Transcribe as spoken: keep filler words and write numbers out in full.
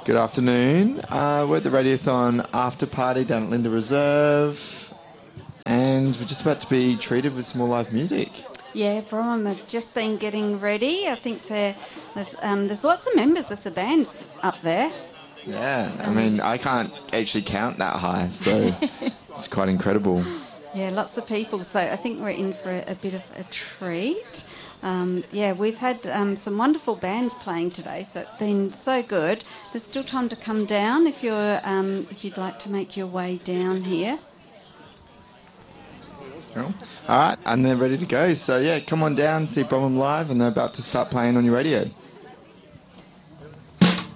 Good afternoon. Uh, we're at the Radiothon after party down at Linda Reserve, and we're just about to be treated with some more live music. Yeah, Bromham have just been getting ready. I think they're, they've, um, there's lots of members of the bands up there. Yeah, I mean, I can't actually count that high, so it's quite incredible. Yeah, lots of people. So I think we're in for a, a bit of a treat. Um, yeah, we've had um, some wonderful bands playing today, so it's been so good. There's still time to come down if you're um, if you'd like to make your way down here. Cool. All right, and they're ready to go. So yeah, come on down, see Bromham live, and they're about to start playing on your radio.